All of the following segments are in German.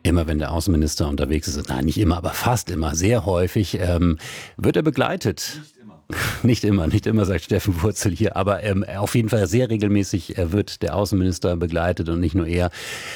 Immer wenn der Außenminister unterwegs ist, nein, nicht immer, aber fast immer, sehr häufig, wird er begleitet. Nicht immer, sagt Steffen Wurzel hier, aber auf jeden Fall sehr regelmäßig wird der Außenminister begleitet und nicht nur er.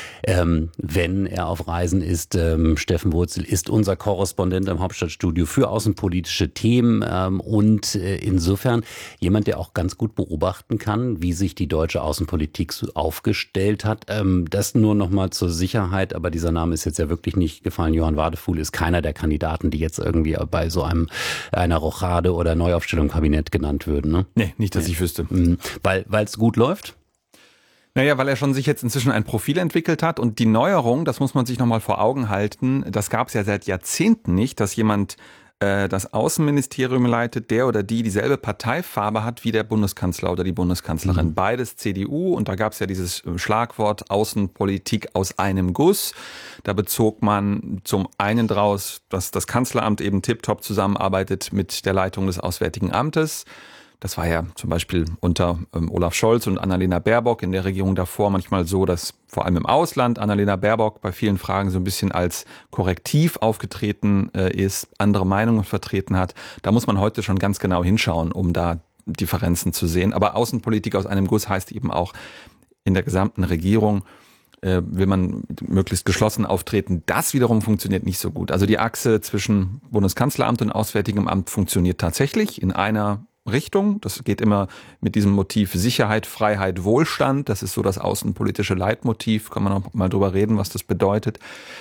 Wenn er auf Reisen ist, Steffen Wurzel ist unser Korrespondent am Hauptstadtstudio für außenpolitische Themen und insofern jemand, der auch ganz gut beobachten kann, wie sich die deutsche Außenpolitik so aufgestellt hat. Das nur noch mal zur Sicherheit, aber dieser Name ist jetzt ja wirklich nicht gefallen. Johann Wadefuhl ist keiner der Kandidaten, die jetzt irgendwie bei so einer Rochade oder Neuaufstellung im Kabinett genannt würden. Ne? Nee, nicht, dass ich wüsste. Weil es gut läuft? Naja, weil er schon sich jetzt inzwischen ein Profil entwickelt hat und die Neuerung, das muss man sich nochmal vor Augen halten, das gab es ja seit Jahrzehnten nicht, dass jemand das Außenministerium leitet, der oder die dieselbe Parteifarbe hat wie der Bundeskanzler oder die Bundeskanzlerin. Beides CDU und da gab es ja dieses Schlagwort Außenpolitik aus einem Guss. Da bezog man zum einen draus, dass das Kanzleramt eben tiptop zusammenarbeitet mit der Leitung des Auswärtigen Amtes. Das war ja zum Beispiel unter Olaf Scholz und Annalena Baerbock in der Regierung davor manchmal so, dass vor allem im Ausland Annalena Baerbock bei vielen Fragen so ein bisschen als Korrektiv aufgetreten ist, andere Meinungen vertreten hat. Da muss man heute schon ganz genau hinschauen, um da Differenzen zu sehen. Aber Außenpolitik aus einem Guss heißt eben auch, in der gesamten Regierung will man möglichst geschlossen auftreten. Das wiederum funktioniert nicht so gut. Also die Achse zwischen Bundeskanzleramt und Auswärtigem Amt funktioniert tatsächlich in einer Richtung. Das geht immer mit diesem Motiv Sicherheit, Freiheit, Wohlstand. Das ist so das außenpolitische Leitmotiv. Kann man auch mal drüber reden, was das bedeutet.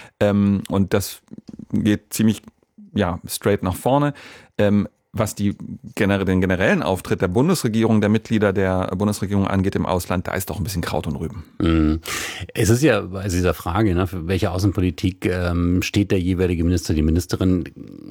Und das geht ziemlich straight nach vorne. Was den generellen Auftritt der Bundesregierung, der Mitglieder der Bundesregierung angeht im Ausland, da ist doch ein bisschen Kraut und Rüben. Es ist ja bei dieser Frage, ne, für welche Außenpolitik steht der jeweilige Minister, die Ministerin,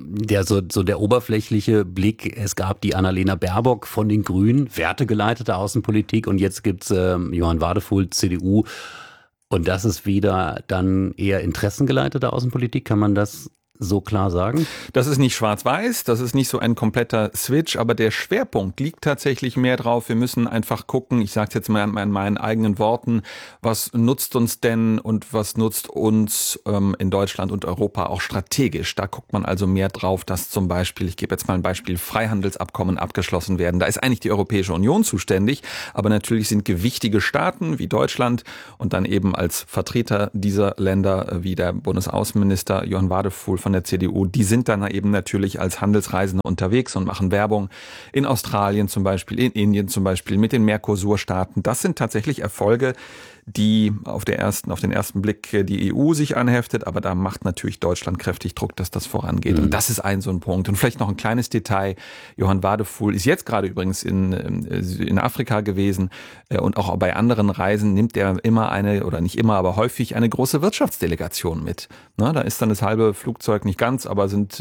der oberflächliche Blick. Es gab die Annalena Baerbock von den Grünen, wertegeleitete Außenpolitik und jetzt gibt's Johann Wadefuhl, CDU und das ist wieder dann eher interessengeleitete Außenpolitik, kann man das so klar sagen? Das ist nicht schwarz-weiß, das ist nicht so ein kompletter Switch, aber der Schwerpunkt liegt tatsächlich mehr drauf. Wir müssen einfach gucken, ich sage es jetzt mal in meinen eigenen Worten, was nutzt uns denn und was nutzt uns in Deutschland und Europa auch strategisch. Da guckt man also mehr drauf, dass zum Beispiel, ich gebe jetzt mal ein Beispiel, Freihandelsabkommen abgeschlossen werden. Da ist eigentlich die Europäische Union zuständig, aber natürlich sind gewichtige Staaten wie Deutschland und dann eben als Vertreter dieser Länder wie der Bundesaußenminister Johann Wadefuhl von der CDU, die sind dann eben natürlich als Handelsreisende unterwegs und machen Werbung in Australien zum Beispiel, in Indien zum Beispiel, mit den Mercosur-Staaten. Das sind tatsächlich Erfolge, die auf den ersten Blick die EU sich anheftet, aber da macht natürlich Deutschland kräftig Druck, dass das vorangeht. Und das ist so ein Punkt. Und vielleicht noch ein kleines Detail. Johann Wadefuhl ist jetzt gerade übrigens in Afrika gewesen und auch bei anderen Reisen nimmt er immer aber häufig eine große Wirtschaftsdelegation mit. Da ist dann das halbe Flugzeug, nicht ganz, aber sind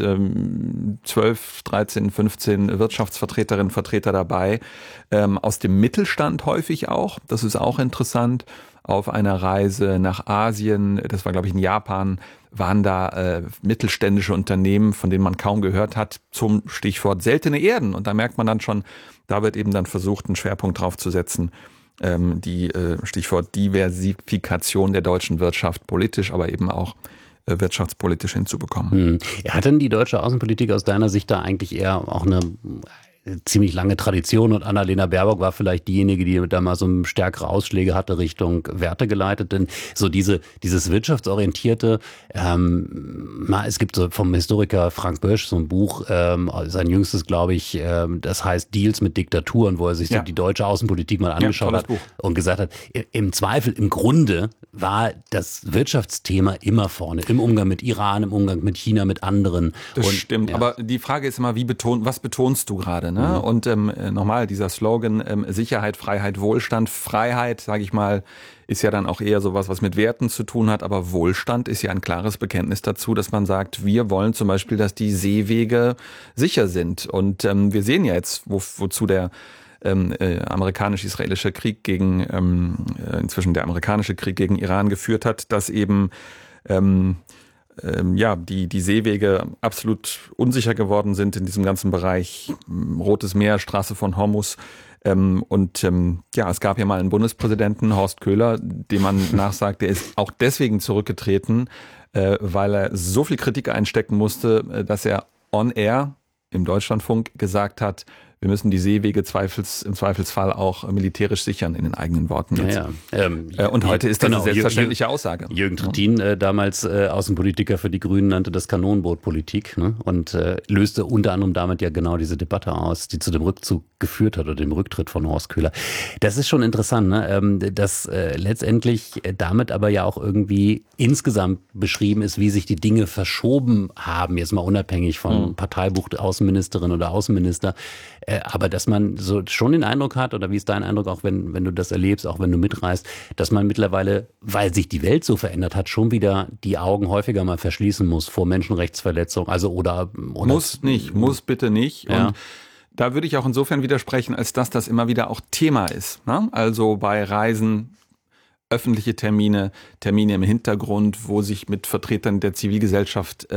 12, 13, 15 Wirtschaftsvertreterinnen und Vertreter dabei. Aus dem Mittelstand häufig auch. Das ist auch interessant. Auf einer Reise nach Asien, das war glaube ich in Japan, waren da mittelständische Unternehmen, von denen man kaum gehört hat, zum Stichwort seltene Erden. Und da merkt man dann schon, da wird eben dann versucht, einen Schwerpunkt drauf zu setzen, die Stichwort Diversifikation der deutschen Wirtschaft politisch, aber eben auch wirtschaftspolitisch hinzubekommen. Hat denn die deutsche Außenpolitik aus deiner Sicht da eigentlich eher auch eine ziemlich lange Tradition und Annalena Baerbock war vielleicht diejenige, die da mal so stärkere Ausschläge hatte Richtung Werte geleitet, denn so dieses wirtschaftsorientierte, es gibt so vom Historiker Frank Bösch so ein Buch, sein jüngstes, glaube ich, das heißt Deals mit Diktaturen, wo er sich so die deutsche Außenpolitik mal angeschaut hat und gesagt hat, im Zweifel, im Grunde war das Wirtschaftsthema immer vorne, im Umgang mit Iran, im Umgang mit China, mit anderen. Das stimmt, aber die Frage ist immer, was betonst du gerade? Ne? Und nochmal dieser Slogan Sicherheit, Freiheit, Wohlstand. Freiheit, sage ich mal, ist ja dann auch eher sowas, was mit Werten zu tun hat. Aber Wohlstand ist ja ein klares Bekenntnis dazu, dass man sagt, wir wollen zum Beispiel, dass die Seewege sicher sind. Und wir sehen ja jetzt, wozu der amerikanisch-israelische Krieg inzwischen der amerikanische Krieg gegen Iran geführt hat, dass eben die Seewege absolut unsicher geworden sind in diesem ganzen Bereich. Rotes Meer, Straße von Hormuz. Es gab ja mal einen Bundespräsidenten, Horst Köhler, dem man nachsagt, der ist auch deswegen zurückgetreten, weil er so viel Kritik einstecken musste, dass er on air im Deutschlandfunk gesagt hat, wir müssen die Seewege im Zweifelsfall auch militärisch sichern, in den eigenen Worten jetzt. Und heute ist das eine selbstverständliche Aussage. Jürgen Trittin, damals Außenpolitiker für die Grünen, nannte das Kanonenbootpolitik, ne? Und löste unter anderem damit ja genau diese Debatte aus, die zu dem Rückzug geführt hat oder dem Rücktritt von Horst Köhler. Das ist schon interessant, ne? Dass letztendlich damit aber ja auch irgendwie insgesamt beschrieben ist, wie sich die Dinge verschoben haben, jetzt mal unabhängig von Parteibuch Außenministerin oder Außenminister. Aber dass man so schon den Eindruck hat, oder wie ist dein Eindruck, auch wenn du das erlebst, auch wenn du mitreist, dass man mittlerweile, weil sich die Welt so verändert hat, schon wieder die Augen häufiger mal verschließen muss vor Menschenrechtsverletzungen. Also oder muss bitte nicht. Ja. Und da würde ich auch insofern widersprechen, als dass das immer wieder auch Thema ist. Ne? Also bei Reisen, öffentliche Termine im Hintergrund, wo sich mit Vertretern der Zivilgesellschaft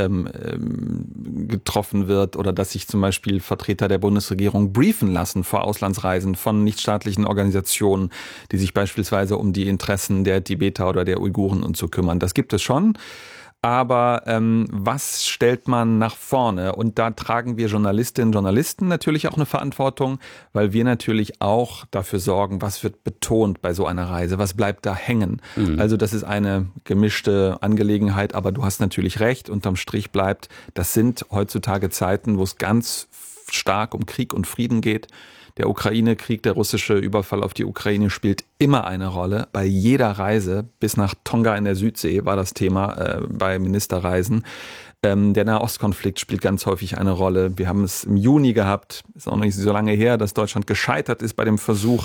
getroffen wird oder dass sich zum Beispiel Vertreter der Bundesregierung briefen lassen vor Auslandsreisen von nichtstaatlichen Organisationen, die sich beispielsweise um die Interessen der Tibeter oder der Uiguren und so kümmern. Das gibt es schon. Aber was stellt man nach vorne? Und da tragen wir Journalistinnen und Journalisten natürlich auch eine Verantwortung, weil wir natürlich auch dafür sorgen, was wird betont bei so einer Reise, was bleibt da hängen. Also das ist eine gemischte Angelegenheit, aber du hast natürlich recht, unterm Strich bleibt, das sind heutzutage Zeiten, wo es ganz stark um Krieg und Frieden geht. Der Ukraine-Krieg, der russische Überfall auf die Ukraine spielt immer eine Rolle. Bei jeder Reise, bis nach Tonga in der Südsee war das Thema bei Ministerreisen. Der Nahostkonflikt spielt ganz häufig eine Rolle. Wir haben es im Juni gehabt, ist auch noch nicht so lange her, dass Deutschland gescheitert ist bei dem Versuch,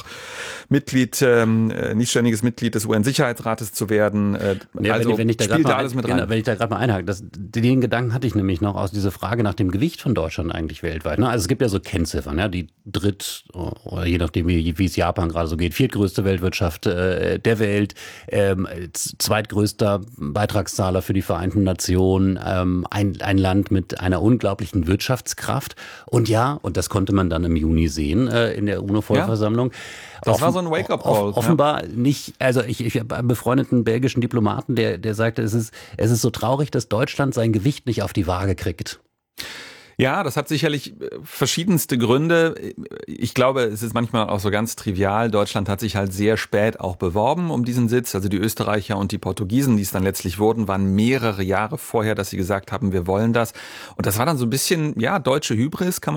nicht ständiges Mitglied des UN-Sicherheitsrates zu werden. Wenn ich da gerade mal einhake, den Gedanken hatte ich nämlich noch aus dieser Frage nach dem Gewicht von Deutschland eigentlich weltweit. Ne? Also es gibt ja so Kennziffern, ja, die oder je nachdem, wie es Japan gerade so geht, viertgrößte Weltwirtschaft der Welt, zweitgrößter Beitragszahler für die Vereinten Nationen, ein Land mit einer unglaublichen Wirtschaftskraft. Und ja, und das konnte man dann im Juni sehen in der UNO-Vollversammlung. Das war so ein Wake-up-Call. Offenbar nicht, also ich habe einen befreundeten belgischen Diplomaten, der sagte, es ist so traurig, dass Deutschland sein Gewicht nicht auf die Waage kriegt. Ja, das hat sicherlich verschiedenste Gründe. Ich glaube, es ist manchmal auch so ganz trivial. Deutschland hat sich halt sehr spät auch beworben um diesen Sitz. Also die Österreicher und die Portugiesen, die es dann letztlich wurden, waren mehrere Jahre vorher, dass sie gesagt haben, wir wollen das. Und das war dann so ein bisschen, ja, deutsche Hybris, kann man